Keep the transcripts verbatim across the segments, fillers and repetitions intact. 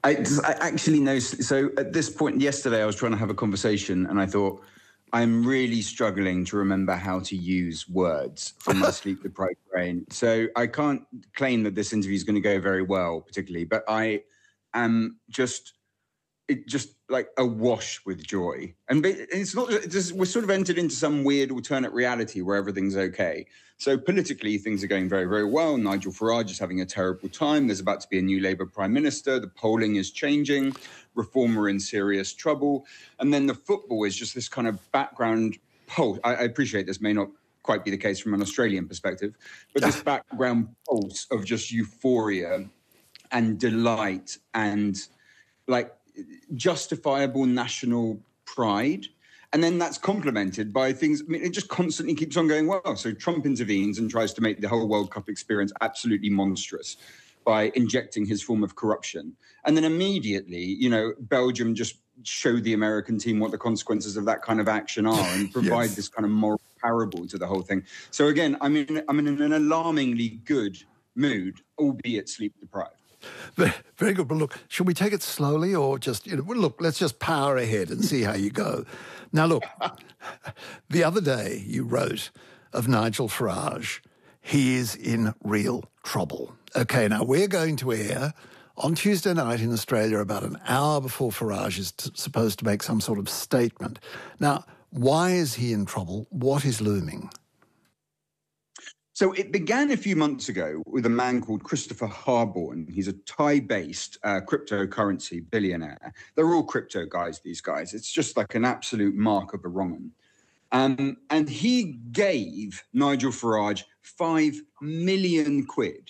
I, I actually know. So at this point, yesterday, I was trying to have a conversation and I thought, I'm really struggling to remember how to use words from my sleep-deprived brain. So I can't claim that this interview is going to go very well, particularly, but I am just, it just like awash with joy. And it's not, it's just, we're sort of entered into some weird alternate reality where everything's okay. So politically, things are going very, very well. Nigel Farage is having a terrible time. There's about to be a new Labour Prime Minister. The polling is changing. Reform are in serious trouble. And then the football is just this kind of background pulse. I, I appreciate this may not quite be the case from an Australian perspective, but this background pulse of just euphoria and delight and like justifiable national pride. And then that's complemented by things, I mean, it just constantly keeps on going well. So Trump intervenes and tries to make the whole World Cup experience absolutely monstrous by injecting his form of corruption. And then immediately, you know, Belgium just show the American team what the consequences of that kind of action are and provide yes. this kind of moral parable to the whole thing. So again, I'm in, I'm in an alarmingly good mood, albeit sleep deprived. Very good. But look, should we take it slowly or just, you know, look, let's just power ahead and see how you go. Now, look, the other day you wrote of Nigel Farage, he is in real trouble. Okay, now we're going to air on Tuesday night in Australia about an hour before Farage is t- supposed to make some sort of statement. Now, why is he in trouble? What is looming? So it began a few months ago with a man called Christopher Harborne. He's a Thai-based uh, cryptocurrency billionaire. They're all crypto guys, these guys. It's just like an absolute mark of the wrong one. Um, and he gave Nigel Farage five million quid.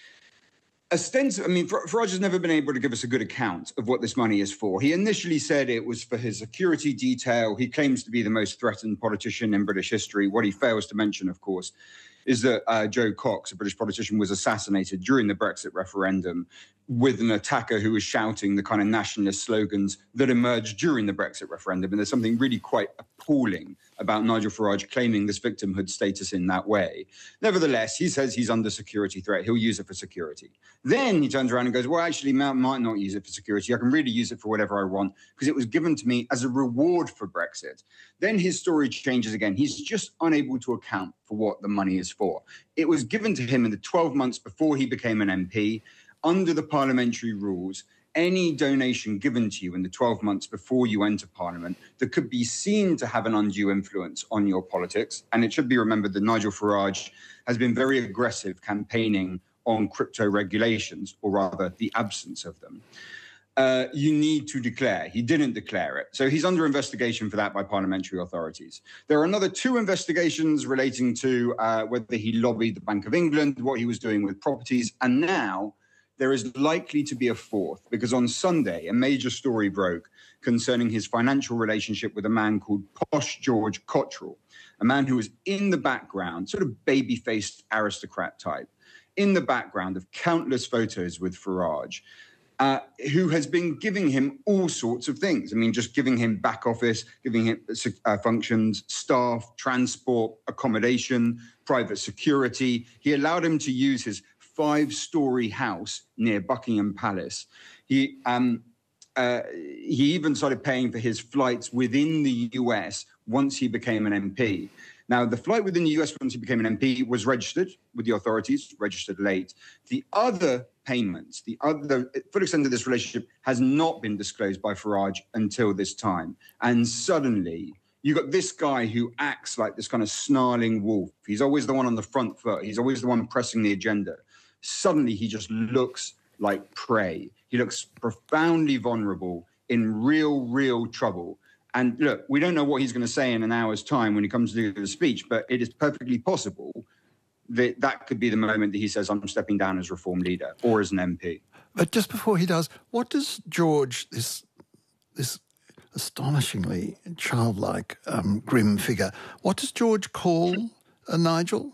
Ostensibly, I mean, Farage has never been able to give us a good account of what this money is for. He initially said it was for his security detail. He claims to be the most threatened politician in British history. What he fails to mention, of course, is that uh, Joe Cox, a British politician, was assassinated during the Brexit referendum with an attacker who was shouting the kind of nationalist slogans that emerged during the Brexit referendum. And there's something really quite appalling about Nigel Farage claiming this victimhood status in that way. Nevertheless, he says he's under security threat. He'll use it for security. Then he turns around and goes, well, actually, I might not use it for security. I can really use it for whatever I want because it was given to me as a reward for Brexit. Then his story changes again. He's just unable to account for what the money is for. It was given to him in the twelve months before he became an M P. Under the parliamentary rules, any donation given to you in the twelve months before you enter Parliament that could be seen to have an undue influence on your politics, and it should be remembered that Nigel Farage has been very aggressive campaigning on crypto regulations, or rather the absence of them, uh, you need to declare. He didn't declare it. So he's under investigation for that by parliamentary authorities. There are another two investigations relating to uh, whether he lobbied the Bank of England, what he was doing with properties, and now there is likely to be a fourth, because on Sunday, a major story broke concerning his financial relationship with a man called Posh George Cottrell, a man who was in the background, sort of baby-faced aristocrat type, in the background of countless photos with Farage, uh, who has been giving him all sorts of things. I mean, just giving him back office, giving him uh, functions, staff, transport, accommodation, private security. He allowed him to use his five-story house near Buckingham Palace. He um, uh, he even started paying for his flights within the U S once he became an M P. Now, the flight within the U S once he became an M P was registered with the authorities, registered late. The other payments, the other full extent of this relationship has not been disclosed by Farage until this time. And suddenly, you got this guy who acts like this kind of snarling wolf. He's always the one on the front foot. He's always the one pressing the agenda. Suddenly, he just looks like prey. He looks profoundly vulnerable, in real, real trouble. And look, we don't know what he's going to say in an hour's time when he comes to do the speech, but it is perfectly possible that that could be the moment that he says, I'm stepping down as Reform leader or as an M P. But just before he does, what does George, this this astonishingly childlike, um, grim figure, what does George call uh, Nigel?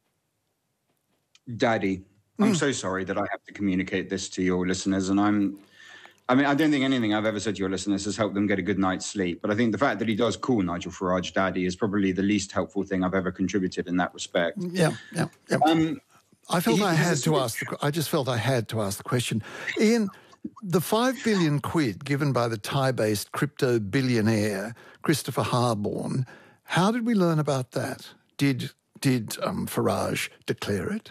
Daddy. I'm mm. so sorry that I have to communicate this to your listeners, and I'm... I mean, I don't think anything I've ever said to your listeners has helped them get a good night's sleep. But I think the fact that he does call Nigel Farage daddy is probably the least helpful thing I've ever contributed in that respect. Yeah, yeah, yeah. Um, I felt he, I had to ask. The, I just felt I had to ask the question, Ian. The five billion quid given by the Thai-based crypto billionaire Christopher Harborn, how did we learn about that? Did did um, Farage declare it?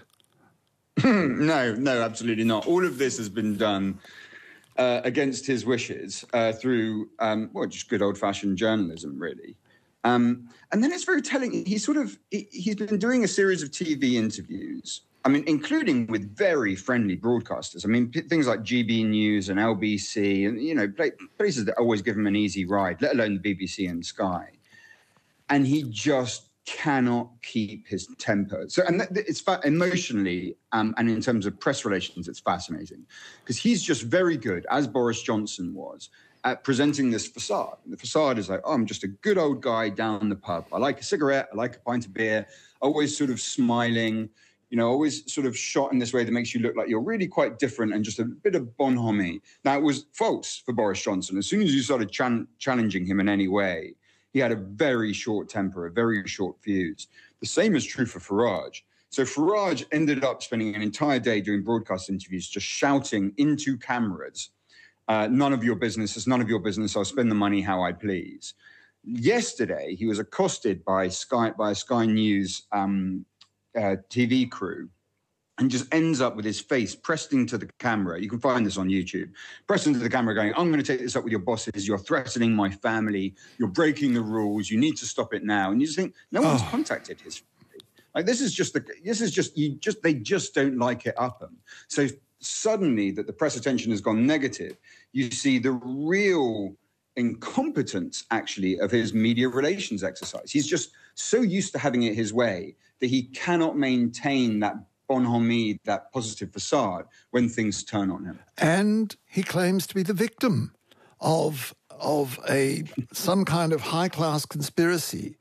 no, no, absolutely not. All of this has been done uh, against his wishes uh, through, um, well, just good old-fashioned journalism, really. Um, and then it's very telling. He sort of he, he's been doing a series of T V interviews. I mean, including with very friendly broadcasters. I mean, p- things like G B News and L B C, and you know, places that always give him an easy ride, let alone the B B C and Sky. And he just cannot keep his temper. So, and th- it's fa- emotionally um, and in terms of press relations, it's fascinating because he's just very good, as Boris Johnson was, at presenting this facade. And the facade is like, oh, I'm just a good old guy down the pub. I like a cigarette. I like a pint of beer. Always sort of smiling, you know, always sort of shot in this way that makes you look like you're really quite different and just a bit of bonhomie. Now, it was false for Boris Johnson. As soon as you started chan- challenging him in any way, he had a very short temper, a very short fuse. The same is true for Farage. So Farage ended up spending an entire day doing broadcast interviews, just shouting into cameras, uh, none of your business, it's none of your business, I'll spend the money how I please. Yesterday, he was accosted by Sky, by a Sky News um, uh, T V crew, and just ends up with his face pressed into the camera. You can find this on YouTube. Pressed into the camera going, I'm going to take this up with your bosses. You're threatening my family. You're breaking the rules. You need to stop it now. And you just think, no one's oh. contacted his family. Like, this is just, the, this is just, you just, they just don't like it up him. So suddenly that the press attention has gone negative, you see the real incompetence, actually, of his media relations exercise. He's just so used to having it his way that he cannot maintain that bonhomie, that positive facade, when things turn on him. And he claims to be the victim of of a some kind of high-class conspiracy.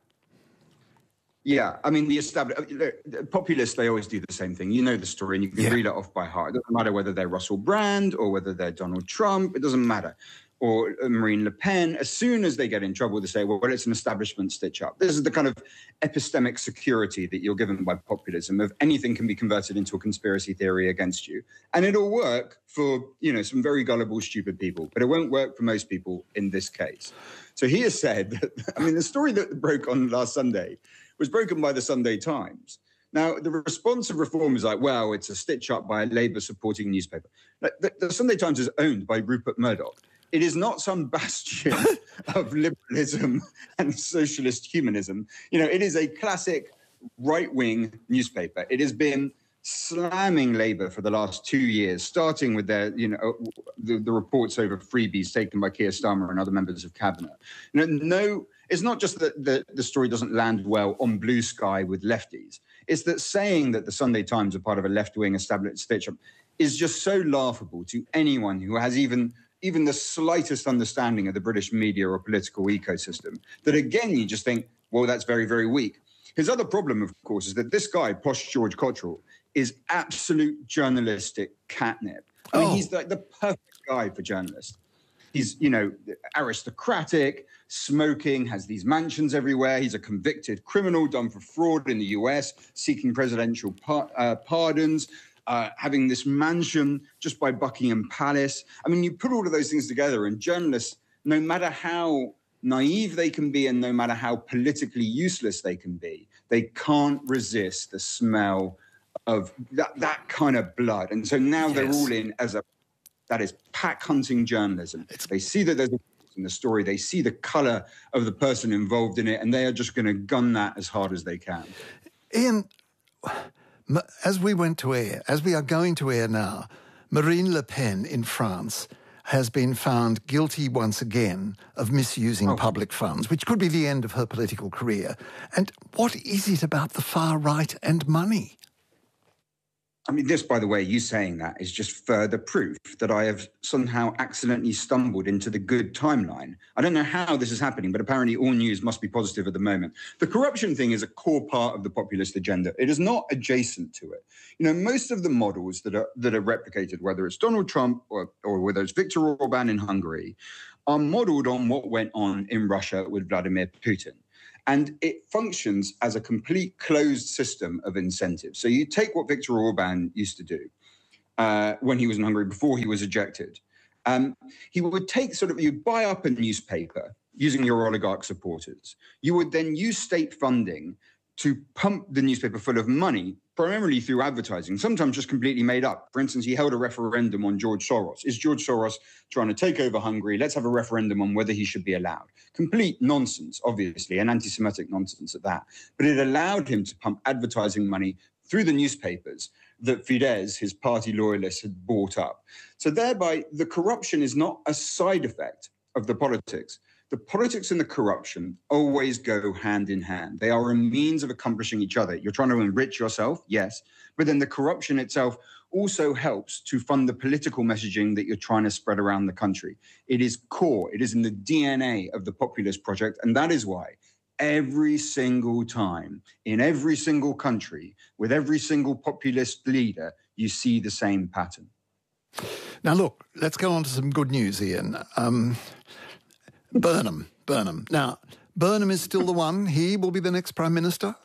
Yeah, I mean, the established the populists, they always do the same thing. You know the story, and you can yeah. read it off by heart. It doesn't matter whether they're Russell Brand or whether they're Donald Trump. It doesn't matter. Or Marine Le Pen. As soon as they get in trouble, they say, well, well, it's an establishment stitch-up. This is the kind of epistemic security that you're given by populism, of anything can be converted into a conspiracy theory against you. And it'll work for, you know, some very gullible, stupid people, but it won't work for most people in this case. So he has said that, I mean, the story that broke on last Sunday was broken by the Sunday Times. Now, the response of Reform is like, well, it's a stitch-up by a Labour-supporting newspaper. The, the Sunday Times is owned by Rupert Murdoch. It is not some bastion of liberalism and socialist humanism. You know, it is a classic right-wing newspaper. It has been slamming Labour for the last two years, starting with their, you know, the, the reports over freebies taken by Keir Starmer and other members of cabinet. You know, no, it's not just that the, the story doesn't land well on Blue Sky with lefties. It's that saying that the Sunday Times are part of a left-wing established stitch-up is just so laughable to anyone who has even... even the slightest understanding of the British media or political ecosystem, that again, you just think, well, that's very, very weak. His other problem, of course, is that this guy, Posh George Cottrell, is absolute journalistic catnip. I mean, oh. he's like the perfect guy for journalists. He's, you know, aristocratic, smoking, has these mansions everywhere. He's a convicted criminal done for fraud in the U S, seeking presidential par- uh, pardons. Uh, having this mansion just by Buckingham Palace. I mean, you put all of those things together, and journalists, no matter how naive they can be and no matter how politically useless they can be, they can't resist the smell of that, that kind of blood. And so now yes. they're all in as a, that is pack hunting journalism. It's, they see that there's a in the story, they see the colour of the person involved in it, and they are just going to gun that as hard as they can. Ian, as we went to air, as we are going to air now, Marine Le Pen in France has been found guilty once again of misusing oh. public funds, which could be the end of her political career. And what is it about the far right and money? I mean, this, by the way, you saying that is just further proof that I have somehow accidentally stumbled into the good timeline. I don't know how this is happening, but apparently all news must be positive at the moment. The corruption thing is a core part of the populist agenda. It is not adjacent to it. You know, most of the models that are that are replicated, whether it's Donald Trump or, or whether it's Viktor Orban in Hungary, are modeled on what went on in Russia with Vladimir Putin. And it functions as a complete closed system of incentives. So you take what Viktor Orban used to do, uh, when he was in Hungary, before he was ejected. Um, he would take sort of, you'd buy up a newspaper using your oligarch supporters. You would then use state funding to pump the newspaper full of money, primarily through advertising, sometimes just completely made up. For instance, he held a referendum on George Soros. Is George Soros trying to take over Hungary? Let's have a referendum on whether he should be allowed. Complete nonsense, obviously, and anti-Semitic nonsense at that. But it allowed him to pump advertising money through the newspapers that Fidesz, his party loyalists, had bought up. So thereby, the corruption is not a side effect of the politics. The politics and the corruption always go hand in hand. They are a means of accomplishing each other. You're trying to enrich yourself, yes, but then the corruption itself also helps to fund the political messaging that you're trying to spread around the country. It is core. It is in the D N A of the populist project, and that is why every single time, in every single country, with every single populist leader, you see the same pattern. Now, look, let's go on to some good news, Ian. Um, Burnham, Burnham. Now, Burnham is still the one. He will be the next Prime Minister?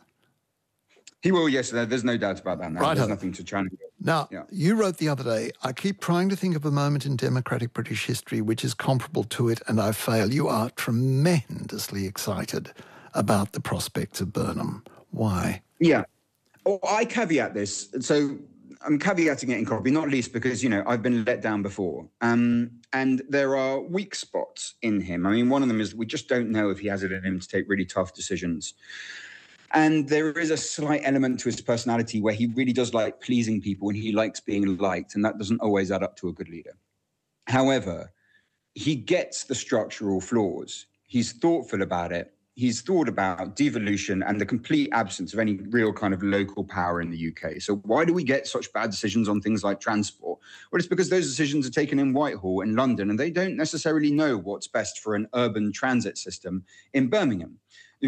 He will, yes. There's no doubt about that. No, right. There's nothing to challenge. Now, yeah. You wrote the other day, I keep trying to think of a moment in democratic British history which is comparable to it, and I fail. You are tremendously excited about the prospects of Burnham. Why? Yeah. Oh, I caveat this. So I'm caveating it in copy, not least because, you know, I've been let down before. Um, and there are weak spots in him. I mean, one of them is we just don't know if he has it in him to take really tough decisions. And there is a slight element to his personality where he really does like pleasing people and he likes being liked, and that doesn't always add up to a good leader. However, he gets the structural flaws. He's thoughtful about it. He's thought about devolution and the complete absence of any real kind of local power in the U K. So why do we get such bad decisions on things like transport? Well, it's because those decisions are taken in Whitehall in London, and they don't necessarily know what's best for an urban transit system in Birmingham.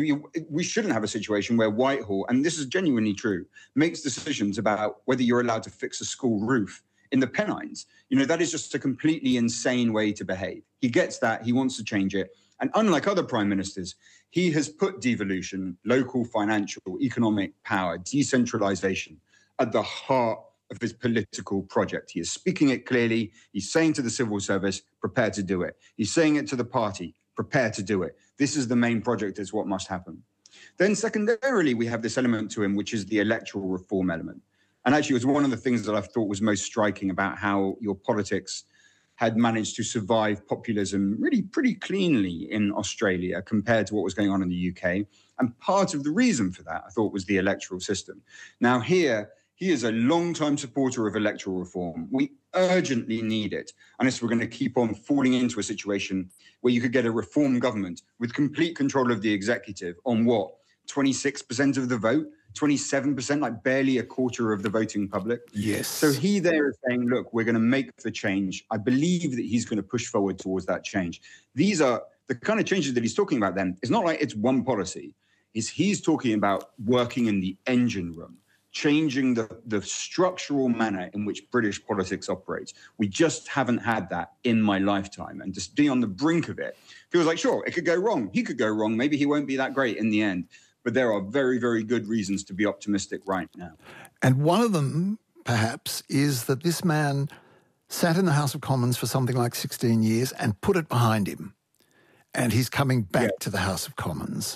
We shouldn't have a situation where Whitehall, and this is genuinely true, makes decisions about whether you're allowed to fix a school roof in the Pennines. You know, that is just a completely insane way to behave. He gets that. He wants to change it. And unlike other prime ministers, he has put devolution, local financial, economic power, decentralization at the heart of his political project. He is speaking it clearly. He's saying to the civil service, prepare to do it. He's saying it to the party, prepare to do it. This is the main project. It's what must happen. Then secondarily, we have this element to him, which is the electoral reform element. And actually, it was one of the things that I thought was most striking about how your politics had managed to survive populism really pretty cleanly in Australia compared to what was going on in the U K. And part of the reason for that, I thought, was the electoral system. Now here, he is a long-time supporter of electoral reform. We urgently need it, unless we're going to keep on falling into a situation where you could get a reform government with complete control of the executive on what, twenty-six percent of the vote? twenty-seven percent, like barely a quarter of the voting public. Yes. So he there is saying, look, we're going to make the change. I believe that he's going to push forward towards that change. These are the kind of changes that he's talking about then. It's not like it's one policy. It's he's talking about working in the engine room, changing the, the structural manner in which British politics operates. We just haven't had that in my lifetime. And just being on the brink of it feels like, sure, it could go wrong. He could go wrong. Maybe he won't be that great in the end. But there are very, very good reasons to be optimistic right now. And one of them, perhaps, is that this man sat in the House of Commons for something like sixteen years and put it behind him. And he's coming back yeah. to the House of Commons.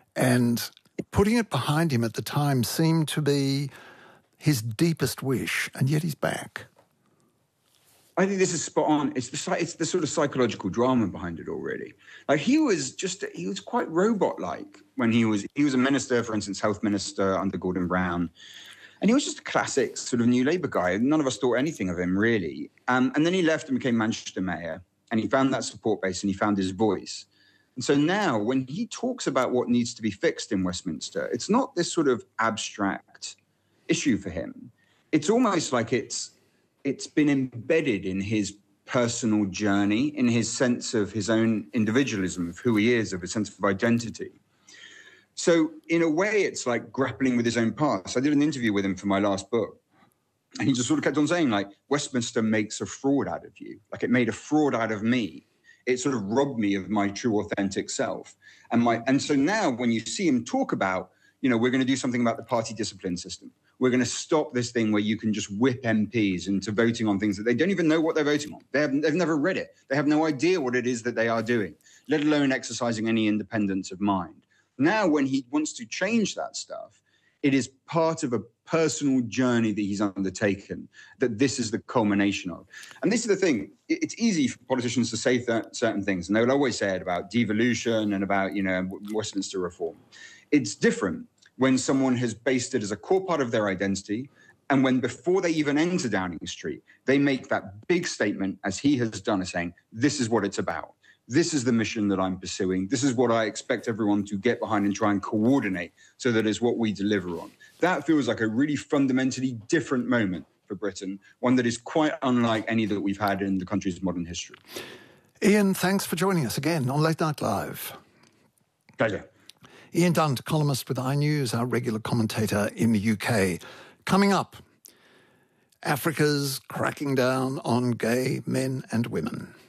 And putting it behind him at the time seemed to be his deepest wish, and yet he's back. I think this is spot on. It's the, it's the sort of psychological drama behind it all, really. Like he was just, he was quite robot-like when he was, he was a minister, for instance, health minister under Gordon Brown. And he was just a classic sort of New Labour guy. None of us thought anything of him, really. Um, and then he left and became Manchester mayor, and he found that support base and he found his voice. And so now when he talks about what needs to be fixed in Westminster, it's not this sort of abstract issue for him. It's almost like it's, it's been embedded in his personal journey, in his sense of his own individualism, of who he is, of a sense of identity. So in a way, it's like grappling with his own past. I did an interview with him for my last book, and he just sort of kept on saying, like, Westminster makes a fraud out of you. Like, it made a fraud out of me. It sort of robbed me of my true, authentic self. And my and so now when you see him talk about, you know, we're going to do something about the party discipline system. We're going to stop this thing where you can just whip M Ps into voting on things that they don't even know what they're voting on. They have, they've never read it. They have no idea what it is that they are doing, let alone exercising any independence of mind. Now, when he wants to change that stuff, it is part of a personal journey that he's undertaken, that this is the culmination of. And this is the thing. It's easy for politicians to say that certain things, and they will always say it about devolution and about, you know, Westminster reform. It's different when someone has based it as a core part of their identity, and when before they even enter Downing Street, they make that big statement, as he has done, as saying, this is what it's about. This is the mission that I'm pursuing. This is what I expect everyone to get behind and try and coordinate so that it's what we deliver on. That feels like a really fundamentally different moment for Britain, one that is quite unlike any that we've had in the country's modern history. Ian, thanks for joining us again on Late Night Live. Pleasure. Ian Dunt, columnist with iNews, our regular commentator in the U K. Coming up, Africa's cracking down on gay men and women.